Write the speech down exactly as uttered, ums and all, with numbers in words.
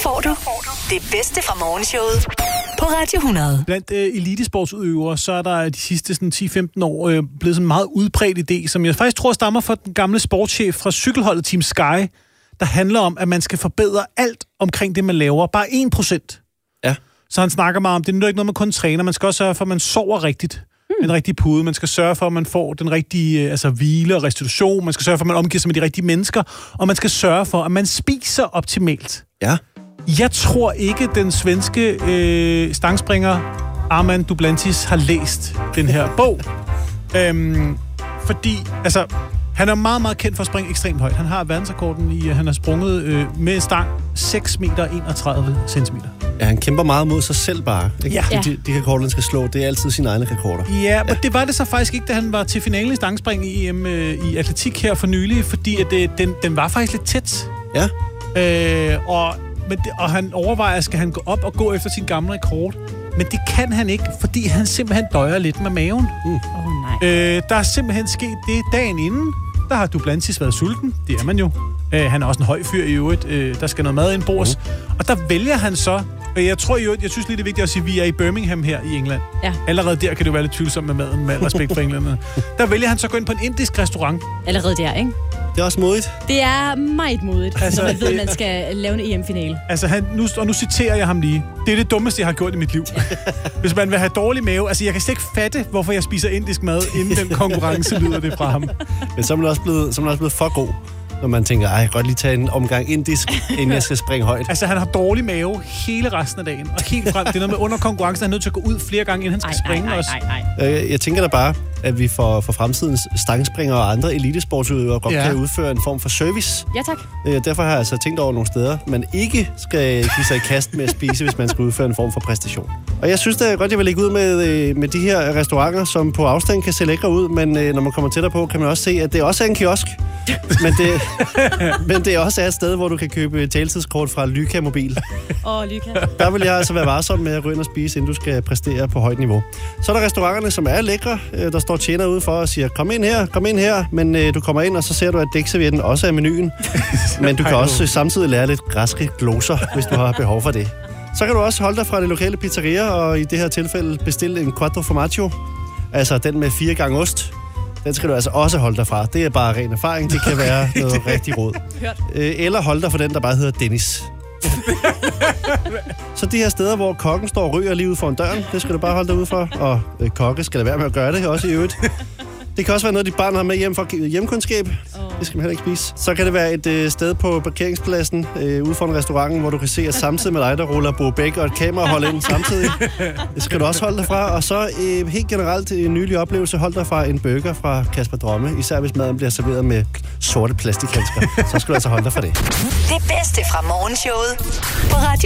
får du det bedste fra morgenshowet på Radio hundrede. Blandt øh, elitesportsudøvere, så er der de sidste sådan, ti til femten år øh, blevet sådan en meget udbredt idé, som jeg faktisk tror stammer fra den gamle sportschef fra cykelholdet Team Sky, der handler om, at man skal forbedre alt omkring det, man laver. Bare en procent. Ja. Så han snakker meget om, det er ikke noget, man kun træner. Man skal også sørge for, at man sover rigtigt. Mm. En rigtig pude. Man skal sørge for, at man får den rigtige altså, hvile og restitution. Man skal sørge for, at man omgiver sig med de rigtige mennesker. Og man skal sørge for, at man spiser optimalt. Ja. Jeg tror ikke, den svenske øh, stangspringer Armand Duplantis har læst den her bog. øhm, fordi, altså, han er meget, meget kendt for at springe ekstremt højt. Han har verdensrekorden i, han har sprunget øh, med stang seks meter enogtredive centimeter. Ja, han kæmper meget mod sig selv bare. Ikke? Ja. De, de rekorder, han skal slå, det er altid sine egne rekorder. Ja, men det var det så faktisk ikke, da han var til finalen i stangspring i E M øh, i atletik her for nylig, fordi at det, den, den var faktisk lidt tæt. Ja. Øh, og, men det, og han overvejer, skal han gå op og gå efter sin gamle rekord. Men det kan han ikke, fordi han simpelthen døjer lidt med maven. Mm. Oh, nej. Øh, der er simpelthen sket det dagen inden. Der har Duplantis været sulten. Det er man jo. Øh, han er også en høj fyr i øvrigt. Øh, der skal noget mad indbords. Mm. Og der vælger han så... Øh, jeg tror jo, jeg synes lige det er vigtigt at sige, at vi er i Birmingham her i England. Ja. Allerede der kan det jo være lidt tvivlsomt med maden, med respekt for englænderne. Der vælger han så at gå ind på en indisk restaurant. Allerede der, ikke? Det er også modigt. Det er meget modigt, altså, når man ved, at man skal lave en E M-finale. Altså, han, nu, og nu citerer jeg ham lige. Det er det dummeste, jeg har gjort i mit liv. Hvis man vil have dårlig mave... Altså, jeg kan slet ikke fatte, hvorfor jeg spiser indisk mad, inden den konkurrence lyder det fra ham. Men så er man også blevet, så er man også blevet for god, når man tænker, ej, jeg kan godt lige tage en omgang indisk, inden jeg skal springe højt. Altså, han har dårlig mave hele resten af dagen. Og helt frem, det er noget med under konkurrencen, han er nødt til at gå ud flere gange, inden han skal ej, springe ej, ej, ej, ej. også. Jeg, jeg tænker da bare, at vi for, for fremtidens stangspringere og andre elitesportsudøvere godt ja. kan udføre en form for service. Ja, tak. Derfor har jeg altså tænkt over nogle steder, man ikke skal give sig i kast med at spise, hvis man skal udføre en form for præstation. Og jeg synes da godt, jeg vil lægge ud med, med de her restauranter, som på afstand kan se lækre ud, men når man kommer tættere på, kan man også se, at det også er en kiosk. Men det, men det også er et sted, hvor du kan købe taletidskort fra Lyka Mobil. Åh, oh, Lyka. Der vil jeg altså være varsom med at gå ind og spise, inden du skal præstere på højt niveau. Så er der restauranterne, som er lækre. Der står tjener ude for og siger, kom ind her, kom ind her. Men øh, du kommer ind, og så ser du, at dækservietten også er i menuen. Men du kan også samtidig lære lidt græske gloser, hvis du har behov for det. Så kan du også holde dig fra det lokale pizzeria, og i det her tilfælde bestille en quattro formaggio. Altså den med fire gange ost. Den skal du altså også holde dig fra. Det er bare ren erfaring. Det kan være noget rigtig råd. Eller holde dig for den, der bare hedder Dennis. Så de her steder, hvor kokken står og ryger lige ude foran døren, det skal du bare holde dig ude for. Og øh, kokke skal da være med at gøre det også i øvrigt. Det kan også være noget, dit barn har med hjem for hjemkundskab. Oh. Det skal man heller ikke spise. Så kan det være et øh, sted på parkeringspladsen øh, ude foran restauranten, hvor du kan se, at samtidig med dig, der ruller bordbæk og et kamera holder ind samtidig. Det skal du også holde dig fra. Og så øh, helt generelt en nylig oplevelse, hold dig fra en burger fra Kasper Dromme. Især hvis maden bliver serveret med sorte plastikhandsker. Så skal du altså holde dig fra det. Det bedste fra morgenshowet på Radio